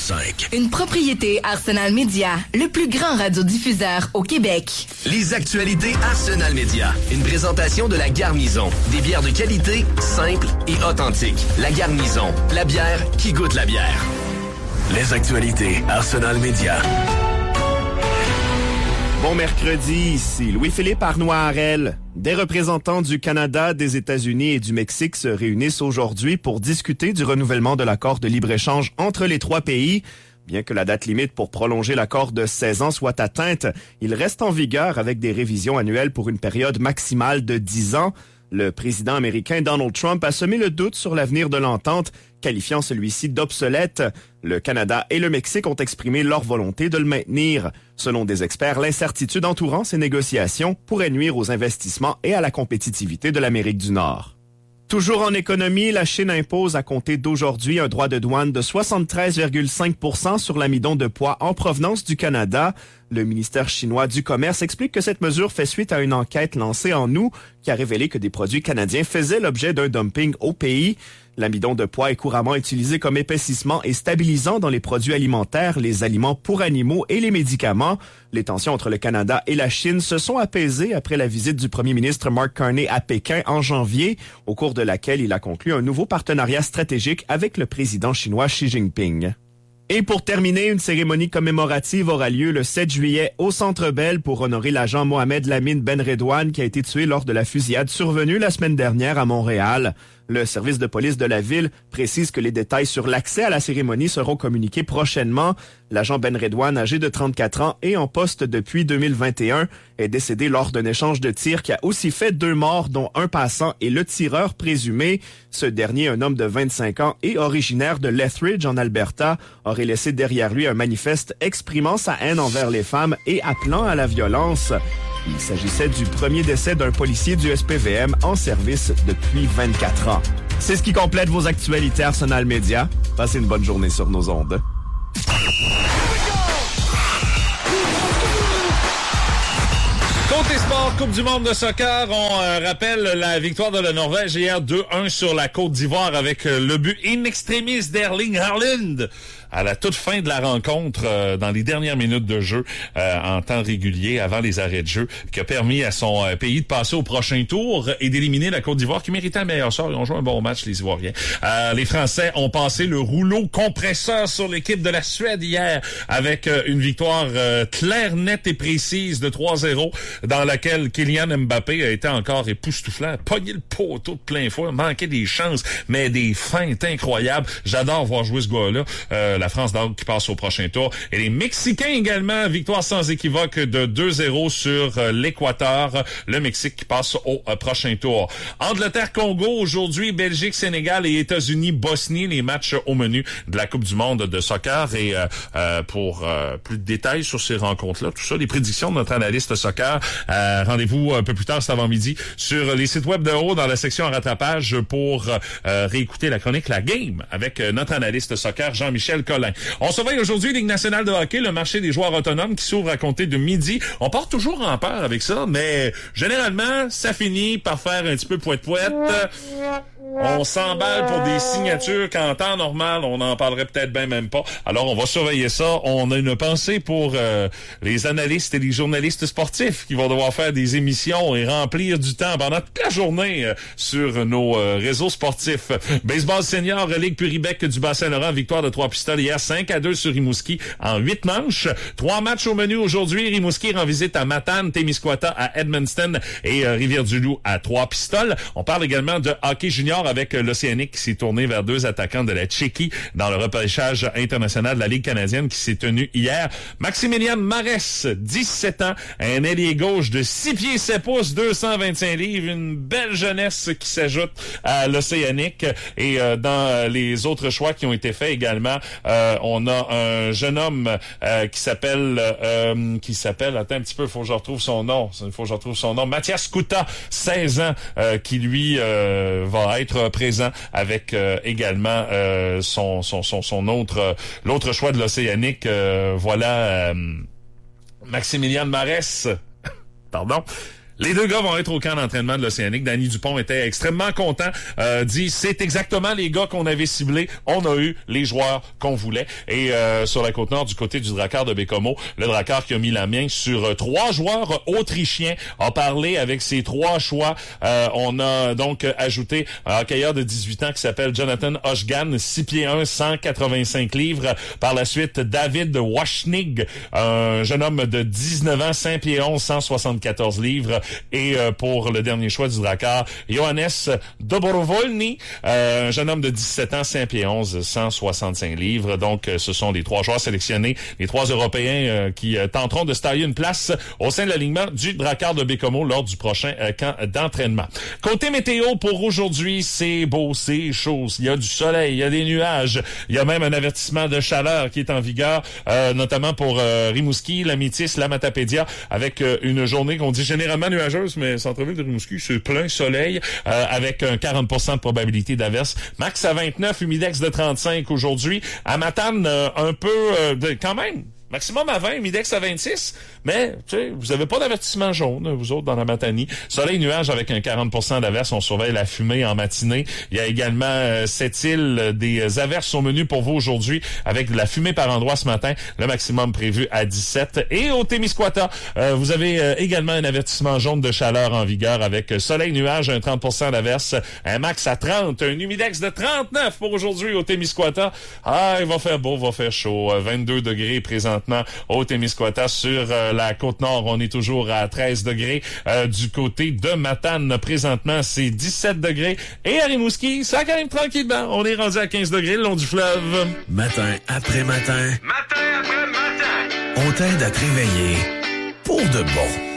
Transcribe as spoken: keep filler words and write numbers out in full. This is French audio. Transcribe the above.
cinq. Une propriété Arsenal Media, le plus grand radiodiffuseur au Québec. Les actualités Arsenal Media. Une présentation de La Garnison. Des bières de qualité, simples et authentiques. La Garnison, la bière qui goûte la bière. Les actualités Arsenal Media. Bon mercredi, ici Louis-Philippe Arnois-Harel. Des représentants du Canada, des États-Unis et du Mexique se réunissent aujourd'hui pour discuter du renouvellement de l'accord de libre-échange entre les trois pays. Bien que la date limite pour prolonger l'accord de seize ans soit atteinte, il reste en vigueur avec des révisions annuelles pour une période maximale de dix ans. Le président américain Donald Trump a semé le doute sur l'avenir de l'entente, qualifiant celui-ci d'obsolète. Le Canada et le Mexique ont exprimé leur volonté de le maintenir. Selon des experts, l'incertitude entourant ces négociations pourrait nuire aux investissements et à la compétitivité de l'Amérique du Nord. Toujours en économie, la Chine impose à compter d'aujourd'hui un droit de douane de soixante-treize virgule cinq pour cent sur l'amidon de poids en provenance du Canada. Le ministère chinois du Commerce explique que cette mesure fait suite à une enquête lancée en août qui a révélé que des produits canadiens faisaient l'objet d'un dumping au pays. L'amidon de poids est couramment utilisé comme épaississement et stabilisant dans les produits alimentaires, les aliments pour animaux et les médicaments. Les tensions entre le Canada et la Chine se sont apaisées après la visite du premier ministre Mark Carney à Pékin en janvier, au cours de laquelle il a conclu un nouveau partenariat stratégique avec le président chinois Xi Jinping. Et pour terminer, une cérémonie commémorative aura lieu le sept juillet au Centre Bell pour honorer l'agent Mohamed Lamine Ben Redouane qui a été tué lors de la fusillade survenue la semaine dernière à Montréal. Le service de police de la ville précise que les détails sur l'accès à la cérémonie seront communiqués prochainement. L'agent Ben Redouane, âgé de trente-quatre ans et en poste depuis deux mille vingt et un, est décédé lors d'un échange de tirs qui a aussi fait deux morts, dont un passant et le tireur présumé. Ce dernier, un homme de vingt-cinq ans et originaire de Lethbridge en Alberta, aurait laissé derrière lui un manifeste exprimant sa haine envers les femmes et appelant à la violence. Il s'agissait du premier décès d'un policier du S P V M en service depuis vingt-quatre ans. C'est ce qui complète vos actualités Arsenal Media. Passez une bonne journée sur nos ondes. Côté sport, Coupe du monde de soccer, on euh, rappelle la victoire de la Norvège hier deux un sur la Côte d'Ivoire avec euh, le but in extremis d'Erling Haaland à la toute fin de la rencontre, euh, dans les dernières minutes de jeu, euh, en temps régulier, avant les arrêts de jeu, qui a permis à son euh, pays de passer au prochain tour et d'éliminer la Côte d'Ivoire, qui méritait un meilleur sort. Ils ont joué un bon match, les Ivoiriens. Euh, les Français ont passé le rouleau compresseur sur l'équipe de la Suède hier, avec euh, une victoire euh, claire, nette et précise de trois zéro, dans laquelle Kylian Mbappé a été encore époustouflant, pogné le poteau de plein fouet, manquait des chances, mais des feintes incroyables. J'adore voir jouer ce gars-là. Euh, La France donc qui passe au prochain tour. Et les Mexicains également, victoire sans équivoque de deux zéro sur euh, l'Équateur. Le Mexique qui passe au euh, prochain tour. Angleterre-Congo aujourd'hui, Belgique-Sénégal et États-Unis-Bosnie, les matchs au menu de la Coupe du monde de soccer. Et euh, euh, pour euh, plus de détails sur ces rencontres-là, tout ça, les prédictions de notre analyste soccer, euh, rendez-vous un peu plus tard cet avant-midi sur les sites web de haut dans la section en rattrapage pour euh, réécouter la chronique La Game avec euh, notre analyste soccer Jean-Michel Collin. On surveille aujourd'hui Ligue nationale de hockey, le marché des joueurs autonomes qui s'ouvre à compter de midi. On part toujours en peur avec ça, mais généralement, ça finit par faire un petit peu poète-poète. On s'emballe pour des signatures qu'en temps normal, on n'en parlerait peut-être bien même pas. Alors, on va surveiller ça. On a une pensée pour euh, les analystes et les journalistes sportifs qui vont devoir faire des émissions et remplir du temps pendant toute la journée euh, sur nos euh, réseaux sportifs. Baseball senior, Ligue Puribec du Bas-Saint-Laurent, victoire de trois pistoles hier, cinq à deux sur Rimouski en huit manches. Trois matchs au menu aujourd'hui. Rimouski rend visite à Matane, Témiscouata à Edmundston et euh, Rivière-du-Loup à trois pistoles. On parle également de hockey junior avec l'Océanique qui s'est tourné vers deux attaquants de la Tchéquie dans le repêchage international de la Ligue canadienne qui s'est tenu hier. Maximilian Marès, dix-sept ans, un ailier gauche de six pieds sept pouces, deux cent vingt-cinq livres, une belle jeunesse qui s'ajoute à l'Océanique. Et euh, dans les autres choix qui ont été faits également, euh, on a un jeune homme euh, qui s'appelle euh, qui s'appelle, attends un petit peu, il faut que je retrouve son nom, il faut que je retrouve son nom, Mathias Kouta, seize ans, euh, qui lui euh, va être présent avec euh, également euh, son, son son son autre euh, l'autre choix de l'Océanique. Euh, voilà, euh, Maximilian Marès. Pardon. Les deux gars vont être au camp d'entraînement de l'Océanique. Danny Dupont était extrêmement content. Euh, dit, c'est exactement les gars qu'on avait ciblés. On a eu les joueurs qu'on voulait. Et euh, sur la Côte-Nord, du côté du Drakkar de Bécomo, le Drakkar qui a mis la main sur euh, trois joueurs autrichiens, a parlé avec ses trois choix. Euh, on a donc ajouté un hockeyeur de dix-huit ans qui s'appelle Jonathan Oshgan, six pieds un, cent quatre-vingt-cinq livres. Par la suite, David Washnig, un jeune homme de dix-neuf ans, cinq pieds onze, cent soixante-quatorze livres. Et euh, pour le dernier choix du Drakkar, Johannes Dobrovolny, euh, un jeune homme de dix-sept ans, cinq pieds onze, cent soixante-cinq livres. Donc, euh, ce sont les trois joueurs sélectionnés, les trois Européens euh, qui euh, tenteront de se tailler une place au sein de l'alignement du Drakkar de Bécomo lors du prochain euh, camp d'entraînement. Côté météo, pour aujourd'hui, c'est beau, c'est chaud. Il y a du soleil, il y a des nuages. Il y a même un avertissement de chaleur qui est en vigueur, euh, notamment pour euh, Rimouski, la Métis, la Matapédia, avec euh, une journée qu'on dit généralement nuageuse, mais centre-ville de Rimouski, c'est plein soleil, euh, avec un quarante pour cent de probabilité d'averse. Max à vingt-neuf, humidex de trente-cinq aujourd'hui. À Matane, euh, un peu, euh, de, quand même, maximum à vingt, humidex à vingt-six, mais tu sais, vous avez pas d'avertissement jaune, vous autres, dans la Matanie. Soleil, nuage avec un quarante pour cent d'averse, on surveille la fumée en matinée. Il y a également euh, cette île, des averses au menu pour vous aujourd'hui, avec de la fumée par endroit ce matin, le maximum prévu à dix-sept. Et au Témiscouata, euh, vous avez euh, également un avertissement jaune de chaleur en vigueur, avec euh, soleil, nuage, un trente pour cent d'averse, un max à trente, un humidex de trente-neuf pour aujourd'hui au Témiscouata. Ah, il va faire beau, il va faire chaud, euh, vingt-deux degrés présentement au Témiscouata. Sur euh, la Côte-Nord, on est toujours à treize degrés. Euh, du côté de Matane, présentement, c'est dix-sept degrés. Et à Rimouski, ça quand même tranquillement. On est rendu à quinze degrés le long du fleuve. Matin après matin. Matin après matin. On t'aide à te réveiller pour de bon.